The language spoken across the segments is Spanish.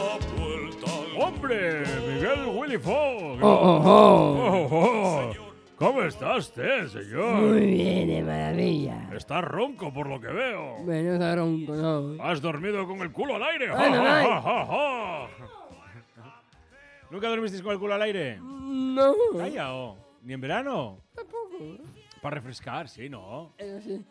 ¡Hombre! ¡Miguel Willy Fogg! ¡Oh! ¿Cómo está usted, señor? Muy bien, de maravilla. Está ronco por lo que veo. Bueno, está ronco, ¿no? ¿Has dormido con el culo al aire? Bueno, ay. ¿Nunca dormisteis con el culo al aire? No. Callao. ¿Ni en verano? Tampoco. Para refrescar, sí, ¿no? Eso sí.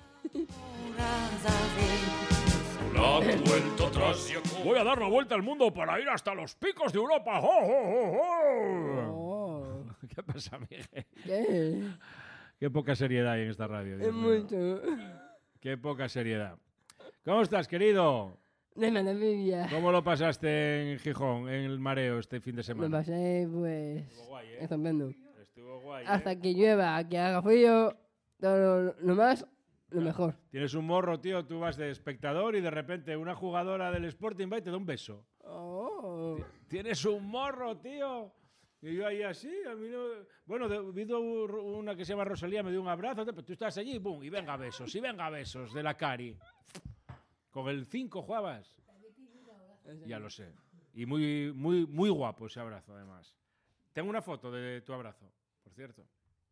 Voy a dar la vuelta al mundo para ir hasta los picos de Europa. ¡Oh, oh, oh, oh! Oh. ¿Qué pasa, Miguel? ¿Qué? Qué poca seriedad hay en esta radio. Dios Es mío. mucho. Qué poca seriedad. ¿Cómo estás, querido? De maravilla. ¿Cómo lo pasaste en Gijón, en el mareo, este fin de Me semana? pasé, pues, Estuvo guay, ¿eh? estupendo. Estuvo guay, ¿eh? Hasta que llueva, que haga frío, todo lo más, lo mejor. Tienes un morro, tío, tú vas de espectador y de repente una jugadora del Sporting va y te da un beso. Oh. Tienes un morro, tío. Y yo ahí así, a mí no... Bueno, vi una que se llama Rosalía, me dio un abrazo, pero tú estás allí, ¡bum! Y venga besos de la Cari. Con el 5 jugabas. Ya lo sé. Y muy, muy, muy guapo ese abrazo, además. Tengo una foto de tu abrazo, por cierto.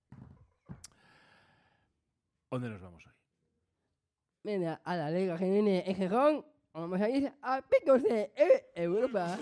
¿Dónde nos vamos hoy? Mira, a la Liga que viene en Gijón, vamos a ir a picos de Europa.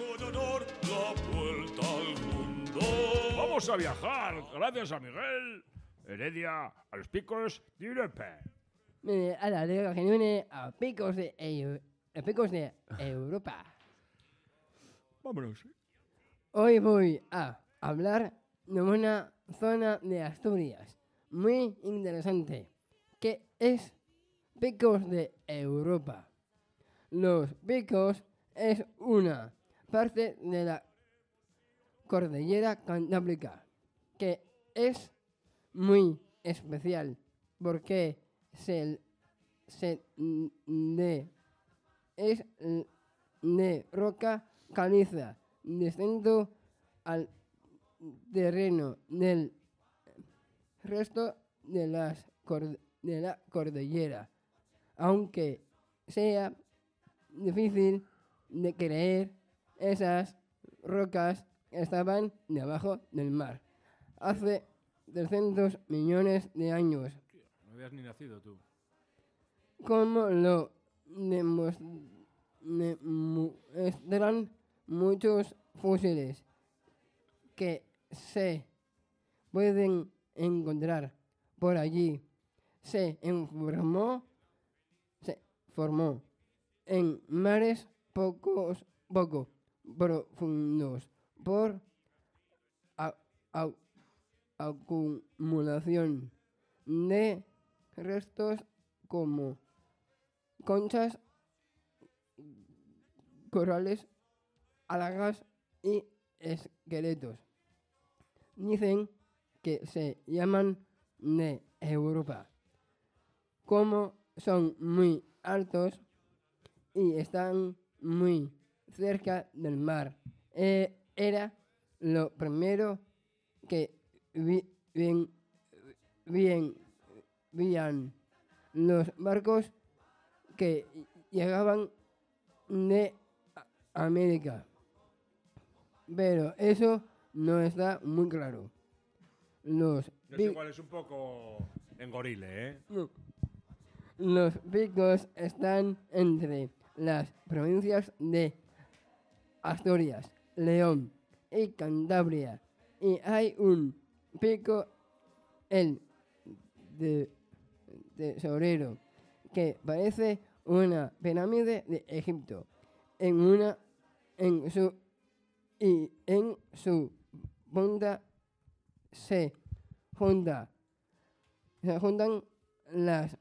Vamos a viajar, gracias a Miguel Heredia, a los picos de Europa. Mira, a la Liga que viene a picos de Europa. Vámonos. Hoy voy a hablar de una zona de Asturias muy interesante, que es Picos de Europa. Los Picos es una parte de la cordillera Cantábrica, que es muy especial porque es de roca caliza, distinto al terreno del resto de la cordillera, aunque sea difícil de creer, esas rocas estaban debajo del mar hace 300 millones de años, No habías ni nacido tú. como lo demuestran muchos fósiles que se pueden encontrar por allí. Se formó en mares poco profundos por acumulación de restos como conchas, corales, algas y esqueletos. Dicen que se llaman de Europa, como son muy altos y están muy cerca del mar. Era lo primero que veían los barcos que llegaban de América. Pero eso no está muy claro. No es igual, es un poco engorile, ¿eh? Los picos están entre las provincias de Asturias, León y Cantabria. Y hay un pico, el de tesorero, que parece una pirámide de Egipto. En su punta se juntan las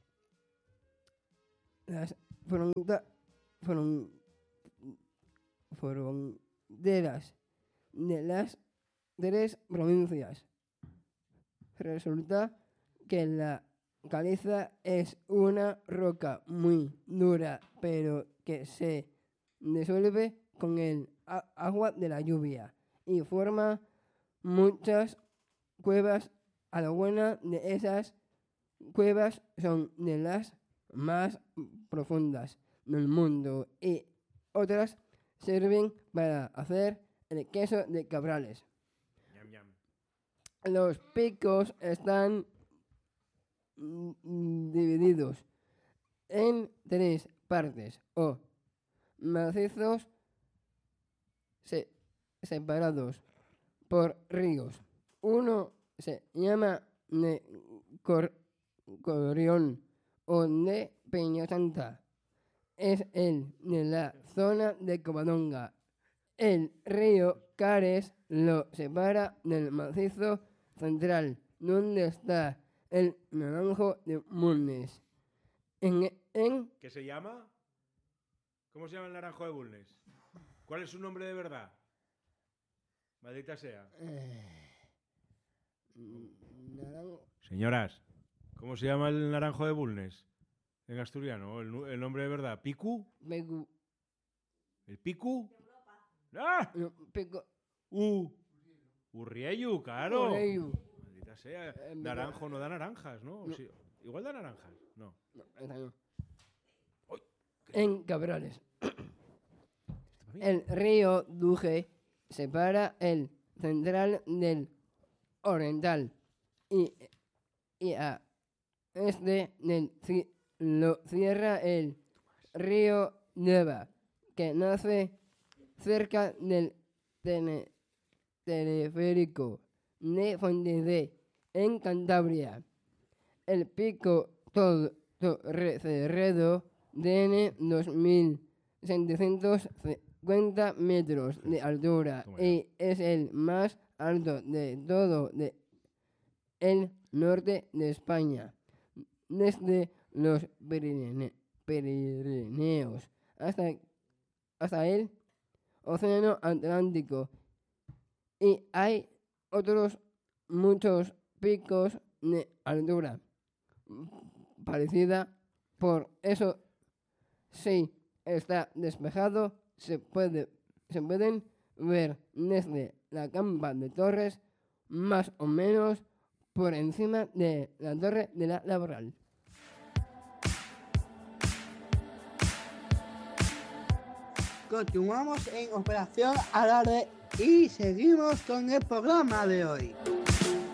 fronteras de las tres provincias. Resulta que la caliza es una roca muy dura, pero que se disuelve con el agua de la lluvia y forma muchas cuevas. Algunas de esas cuevas son de las más profundas del mundo y otras sirven para hacer el queso de Cabrales. Ñam, ñam. Los picos están divididos en 3 partes o macizos separados por ríos. Uno se llama de Corrión o de Peña Santa. Es el de la zona de Covadonga. El río Cares lo separa del macizo central, donde está el Naranjo de Bulnes. ¿Qué se llama? ¿Cómo se llama el naranjo de Bulnes? ¿Cuál es su nombre de verdad? Maldita sea. Señoras, ¿cómo se llama el naranjo de Bulnes? En asturiano, el nombre de verdad. ¿Picu? ¿El Picu? ¡Ah! No, pico. Urriellu, claro. Urriellu. Maldita sea. Naranjo no da naranjas, ¿no? No. Sí, igual da naranjas. No. No, esa no. Uy, En Cabrales. El río Duje separa el central del oriental y a este del lo cierra el río Neva, que nace cerca del teleférico de Fontedé, en Cantabria. El pico Torrecerredo tiene 2.750 metros de altura y es el más alto de todo el norte de España, desde los Pirineos hasta el Océano Atlántico. Y hay otros muchos picos de altura parecida. Por eso, si está despejado, se pueden ver desde la Campa de Torres, más o menos por encima de la Torre de la Laboral. Continuamos en Operación Alarde y seguimos con el programa de hoy.